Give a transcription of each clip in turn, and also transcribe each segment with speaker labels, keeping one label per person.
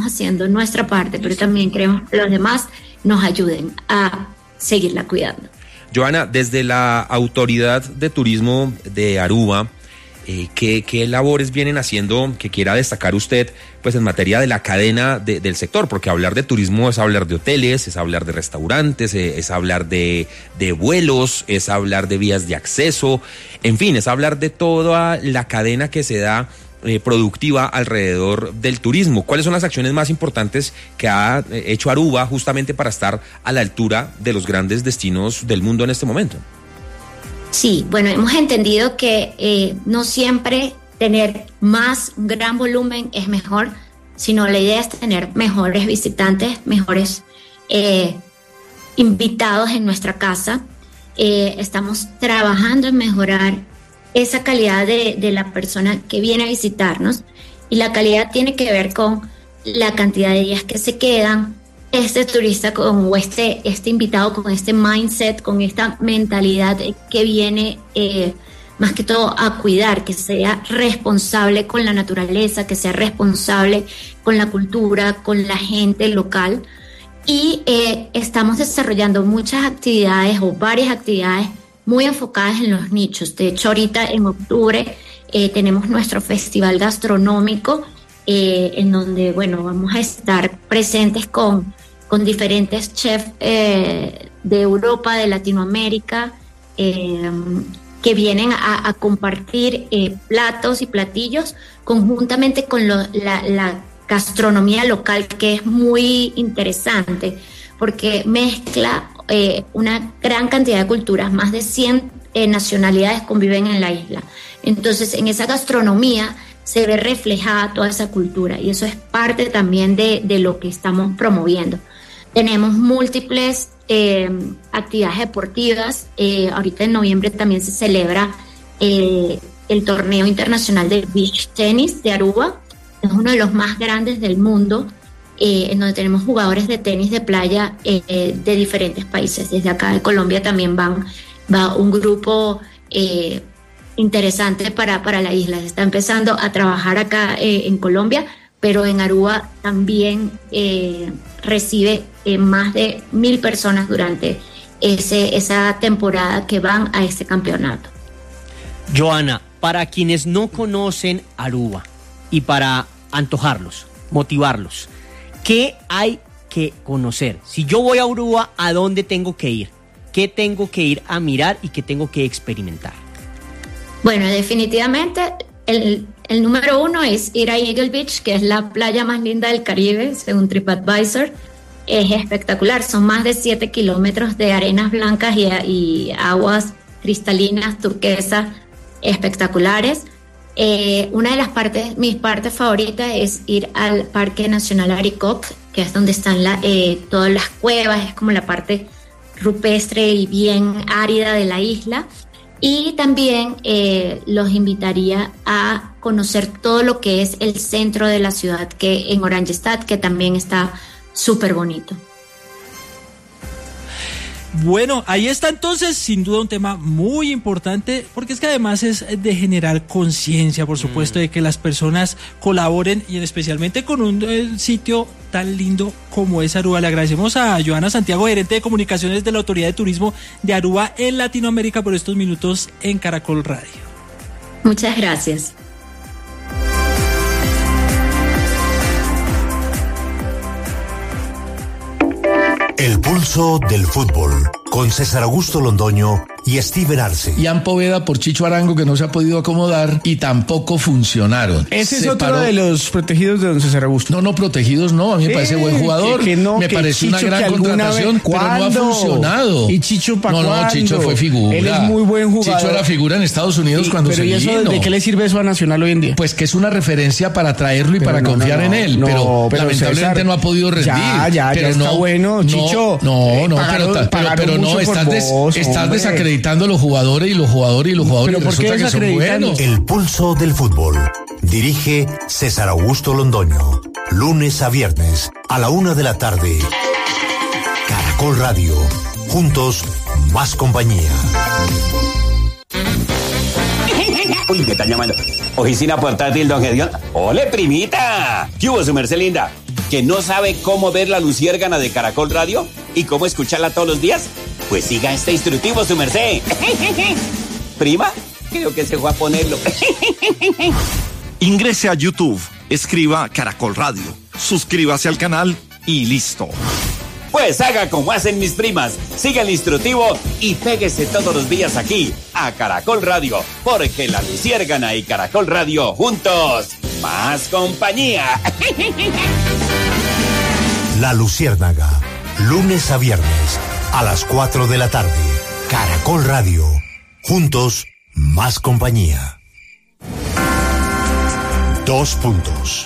Speaker 1: estamos haciendo nuestra parte, pero también queremos que los demás nos ayuden a seguirla cuidando.
Speaker 2: Johanna, desde la Autoridad de Turismo de Aruba, ¿qué labores vienen haciendo que quiera destacar usted pues en materia de la cadena del sector? Porque hablar de turismo es hablar de hoteles, es hablar de restaurantes, es hablar de vuelos, es hablar de vías de acceso, en fin, es hablar de toda la cadena que se da productiva alrededor del turismo. ¿Cuáles son las acciones más importantes que ha hecho Aruba justamente para estar a la altura de los grandes destinos del mundo en este momento?
Speaker 1: Sí, bueno, hemos entendido que no siempre tener un gran volumen es mejor, sino la idea es tener mejores visitantes, mejores invitados en nuestra casa. Estamos trabajando en mejorar esa calidad de la persona que viene a visitarnos, y la calidad tiene que ver con la cantidad de días que se quedan, este turista o este invitado con este mindset, con esta mentalidad que viene más que todo a cuidar, que sea responsable con la naturaleza, que sea responsable con la cultura, con la gente local. Y estamos desarrollando muchas actividades o varias actividades muy enfocadas en los nichos. De hecho, ahorita en octubre tenemos nuestro festival gastronómico en donde, bueno, vamos a estar presentes con diferentes chefs de Europa, de Latinoamérica, que vienen a compartir platos y platillos conjuntamente con la gastronomía local, que es muy interesante porque mezcla una gran cantidad de culturas, más de 100 nacionalidades conviven en la isla. Entonces, en esa gastronomía se ve reflejada toda esa cultura, y eso es parte también de lo que estamos promoviendo. Tenemos múltiples actividades deportivas. Ahorita en noviembre también se celebra el torneo internacional de beach tenis de Aruba. Es uno de los más grandes del mundo, en donde tenemos jugadores de tenis de playa de diferentes países. Desde acá de Colombia también va un grupo interesante para la isla. Se está empezando a trabajar acá en Colombia, pero en Aruba también recibe más de 1,000 personas durante esa temporada que van a este campeonato.
Speaker 3: Johanna, para quienes no conocen Aruba y para antojarlos, motivarlos, ¿qué hay que conocer? Si yo voy a Aruba, ¿a dónde tengo que ir? ¿Qué tengo que ir a mirar y qué tengo que experimentar? Bueno, definitivamente el número uno es ir a Eagle Beach, que es la playa más linda del Caribe, según TripAdvisor. Es espectacular, son más de 7 kilómetros de arenas blancas y aguas cristalinas, turquesas, espectaculares. Una de mis partes favoritas es ir al Parque Nacional Arikok, que es donde están todas las cuevas, es como la parte rupestre y bien árida de la isla. Y también los invitaría a conocer todo lo que es el centro de la ciudad, que en Oranjestad, que también está súper bonito.
Speaker 4: Bueno, ahí está entonces, sin duda un tema muy importante, porque es que además es de generar conciencia, por supuesto, de que las personas colaboren, y especialmente con un sitio tan lindo como es Aruba. Le agradecemos a Johanna Santiago, gerente de comunicaciones de la Autoridad de Turismo de Aruba en Latinoamérica, por estos minutos en Caracol Radio.
Speaker 1: Muchas gracias.
Speaker 5: El pulso del fútbol, con César Augusto Londoño y Steven Arce.
Speaker 6: Ian Poveda por Chicho Arango, que no se ha podido acomodar y tampoco funcionaron.
Speaker 7: Ese es otro de los protegidos de don César Augusto.
Speaker 6: No, protegidos no, a mí me parece buen jugador. Me parece una gran contratación, pero no ha funcionado.
Speaker 7: ¿Y Chicho para cuándo?
Speaker 6: No, Chicho fue figura.
Speaker 7: Él es muy buen jugador.
Speaker 6: Chicho era figura en Estados Unidos cuando se vino.
Speaker 7: ¿Pero de qué le sirve eso a Nacional hoy en día?
Speaker 6: Pues que es una referencia para traerlo y para confiar en él, pero lamentablemente César, no ha podido rendir.
Speaker 7: Ya está bueno, Chicho.
Speaker 6: Pero no, estás desacreditando a los jugadores y los jugadores
Speaker 7: ¿Pero por qué
Speaker 6: que son buenos.
Speaker 5: El pulso del fútbol. Dirige César Augusto Londoño. Lunes a viernes a la 1 de la tarde. Caracol Radio. Juntos, más compañía.
Speaker 8: Uy, ¿qué están llamando? Oficina portátil, don Gedión. ¡Ole, primita! ¿Qué hubo, su merced linda? ¿Que no sabe cómo ver la luciérgana de Caracol Radio? ¿Y cómo escucharla todos los días? Pues siga este instructivo, su merced. ¿Prima? Creo que se fue a ponerlo.
Speaker 9: Ingrese a YouTube, escriba Caracol Radio, suscríbase al canal y listo.
Speaker 8: Pues haga como hacen mis primas, siga el instructivo y péguese todos los días aquí, a Caracol Radio, porque la luciérgana y Caracol Radio juntos, más compañía.
Speaker 5: La Luciérnaga, lunes a viernes, a las 4 de la tarde. Caracol Radio, juntos, más compañía. 2 puntos.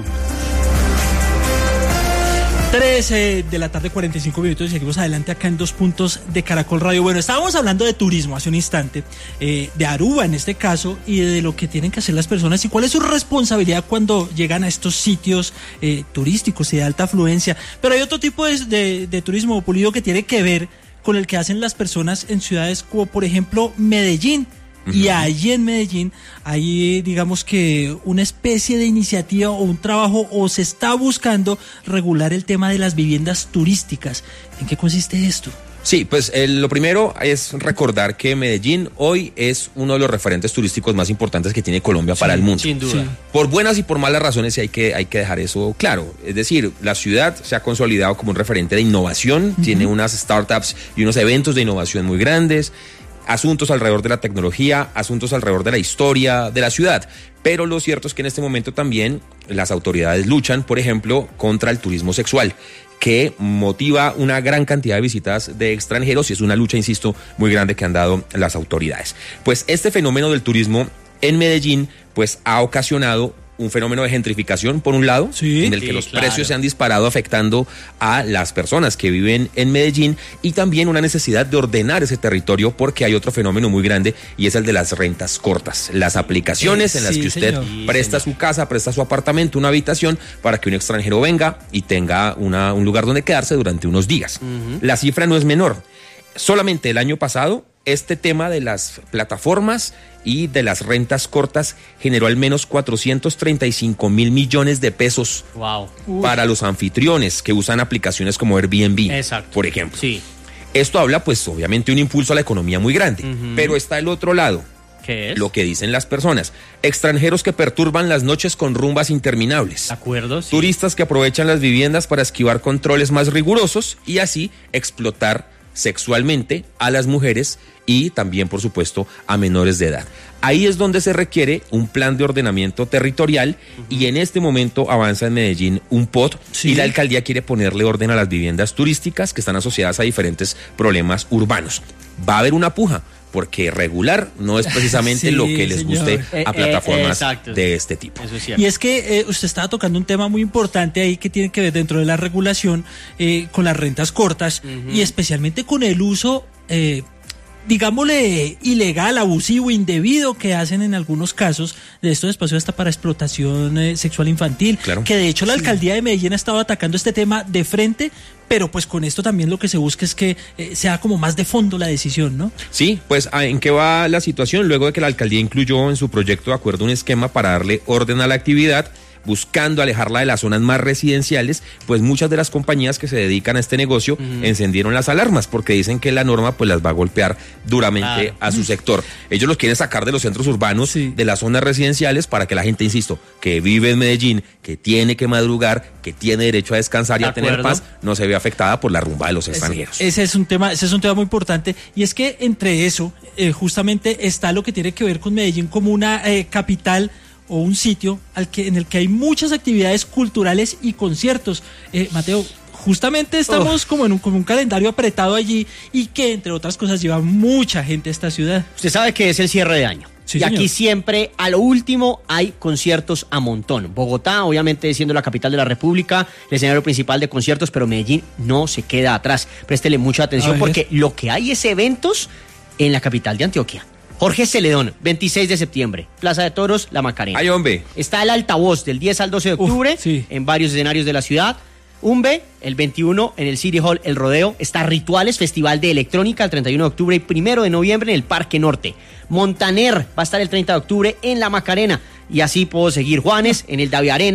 Speaker 4: 3 de la tarde, 45 minutos, y seguimos adelante acá en 2 puntos de Caracol Radio. Bueno, estábamos hablando de turismo hace un instante, de Aruba en este caso, y de lo que tienen que hacer las personas y cuál es su responsabilidad cuando llegan a estos sitios turísticos y de alta afluencia. Pero hay otro tipo de turismo, Pulido, que tiene que ver con el que hacen las personas en ciudades como por ejemplo Medellín. Y allí en Medellín hay, digamos que una especie de iniciativa o un trabajo, o se está buscando regular el tema de las viviendas turísticas. ¿En qué consiste esto?
Speaker 2: Sí, pues lo primero es recordar que Medellín hoy es uno de los referentes turísticos más importantes que tiene Colombia para el mundo.
Speaker 3: Sin duda.
Speaker 2: Sí. Por buenas y por malas razones hay que dejar eso claro. Es decir, la ciudad se ha consolidado como un referente de innovación, tiene unas startups y unos eventos de innovación muy grandes, asuntos alrededor de la tecnología, asuntos alrededor de la historia de la ciudad. Pero lo cierto es que en este momento también las autoridades luchan, por ejemplo, contra el turismo sexual, que motiva una gran cantidad de visitas de extranjeros, y es una lucha, insisto, muy grande que han dado las autoridades. Pues este fenómeno del turismo en Medellín pues ha ocasionado un fenómeno de gentrificación, por un lado, en el que los precios se han disparado, afectando a las personas que viven en Medellín, y también una necesidad de ordenar ese territorio, porque hay otro fenómeno muy grande, y es el de las rentas cortas. Las aplicaciones en las que usted presta su casa, presta su apartamento, una habitación, para que un extranjero venga y tenga un lugar donde quedarse durante unos días. La cifra no es menor. Solamente el año pasado, este tema de las plataformas y de las rentas cortas generó al menos 435 mil millones de pesos para los anfitriones que usan aplicaciones como Airbnb, por ejemplo. Sí. Esto habla, pues, obviamente, un impulso a la economía muy grande. Pero está el otro lado.
Speaker 3: ¿Qué es?
Speaker 2: Lo que dicen las personas. Extranjeros que perturban las noches con rumbas interminables.
Speaker 3: ¿De acuerdo? Sí.
Speaker 2: Turistas que aprovechan las viviendas para esquivar controles más rigurosos y así explotar sexualmente a las mujeres y también, por supuesto, a menores de edad. Ahí es donde se requiere un plan de ordenamiento territorial, y en este momento avanza en Medellín un POT, y la alcaldía quiere ponerle orden a las viviendas turísticas que están asociadas a diferentes problemas urbanos. Va a haber una puja, porque regular no es precisamente lo que les guste a plataformas de este tipo.
Speaker 3: Eso es cierto.
Speaker 4: Y es que usted estaba tocando un tema muy importante ahí que tiene que ver dentro de la regulación con las rentas cortas y especialmente con el uso, digámosle, ilegal, abusivo, indebido que hacen en algunos casos de estos espacios hasta para explotación sexual infantil. Claro. Que de hecho la alcaldía de Medellín ha estado atacando este tema de frente, pero pues con esto también lo que se busca es que sea como más de fondo la decisión, ¿no?
Speaker 2: Sí, pues ¿en qué va la situación? Luego de que la alcaldía incluyó en su proyecto de acuerdo un esquema para darle orden a la actividad, buscando alejarla de las zonas más residenciales, pues muchas de las compañías que se dedican a este negocio encendieron las alarmas, porque dicen que la norma pues las va a golpear duramente a su sector. Ellos los quieren sacar de los centros urbanos, de las zonas residenciales, para que la gente, insisto, que vive en Medellín, que tiene que madrugar, que tiene derecho a descansar y a tener paz, no se ve afectada por la rumba de los extranjeros.
Speaker 4: Ese es un tema muy importante, y es que entre eso justamente está lo que tiene que ver con Medellín como una capital o un sitio en el que hay muchas actividades culturales y conciertos. Mateo, justamente estamos como en un calendario apretado allí, y que entre otras cosas lleva mucha gente a esta ciudad.
Speaker 3: Usted sabe que es el cierre de año. Sí, y aquí siempre, a lo último, hay conciertos a montón. Bogotá, obviamente, siendo la capital de la República, el escenario principal de conciertos, pero Medellín no se queda atrás. Préstele mucha atención, porque lo que hay es eventos en la capital de Antioquia. Jorge Celedón, 26 de septiembre, Plaza de Toros, La Macarena.
Speaker 2: ¡Ay, hombre!
Speaker 3: Está el Altavoz del 10 al 12 de octubre, en varios escenarios de la ciudad. Umbe, el 21 en el City Hall El Rodeo. Está Rituales, Festival de Electrónica, el 31 de octubre y 1 de noviembre en el Parque Norte. Montaner va a estar el 30 de octubre en La Macarena. Y así puedo seguir. Juanes, en el Davi Arena,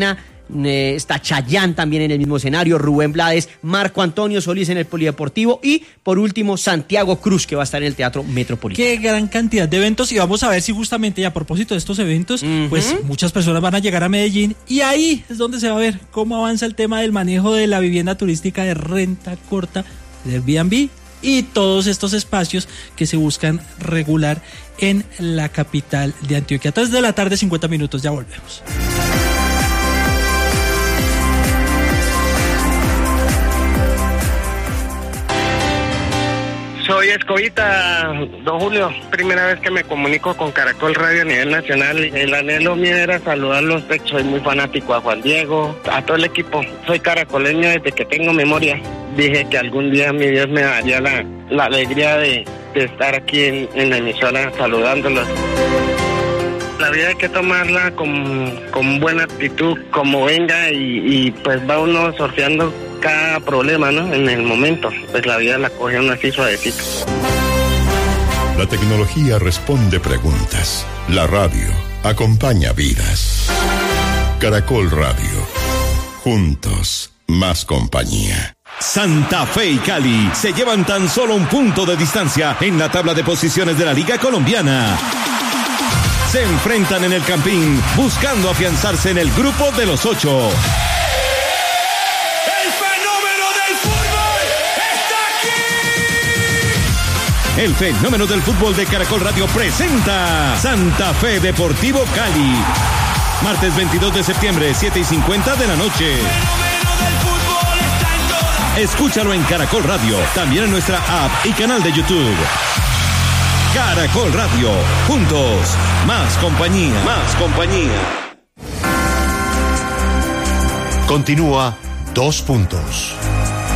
Speaker 3: está Chayanne también en el mismo escenario, Rubén Blades, Marco Antonio Solís en el Polideportivo y por último Santiago Cruz, que va a estar en el Teatro Metropolitano.
Speaker 4: Qué gran cantidad de eventos, y vamos a ver si justamente, y a propósito de estos eventos, pues muchas personas van a llegar a Medellín, y ahí es donde se va a ver cómo avanza el tema del manejo de la vivienda turística de renta corta, de Airbnb y todos estos espacios que se buscan regular en la capital de Antioquia. 3 de la tarde, 50 minutos, ya volvemos.
Speaker 10: Soy Escobita, don Julio. Primera vez que me comunico con Caracol Radio a nivel nacional. El anhelo mío era saludarlos. Soy muy fanático a Juan Diego, a todo el equipo. Soy caracoleño desde que tengo memoria. Dije que algún día mi Dios me daría la alegría de estar aquí en la emisora saludándolos. La vida hay que tomarla con buena actitud, como venga, y pues va uno sorteando cada problema, ¿no? En el momento, pues la vida la coge uno así suavecito.
Speaker 11: La tecnología responde preguntas. La radio acompaña vidas. Caracol Radio. Juntos, más compañía.
Speaker 9: Santa Fe y Cali se llevan tan solo un punto de distancia en la tabla de posiciones de la Liga Colombiana. Se enfrentan en el Campín buscando afianzarse en el grupo de los 8. El fenómeno del fútbol de Caracol Radio presenta Santa Fe Deportivo Cali. Martes 22 de septiembre, 7:50 de la noche. Escúchalo en Caracol Radio, también en nuestra app y canal de YouTube. Caracol Radio, juntos, más compañía. Más compañía.
Speaker 5: Continúa 2 puntos.